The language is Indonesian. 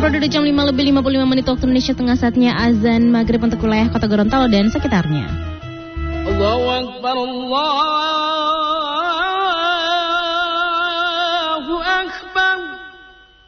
ngobrol dari jam 5:55 waktu Indonesia Tengah, saatnya azan maghrib untuk wilayah Kota Gorontalo dan sekitarnya. Allahu Akbar, Allahu Akbar.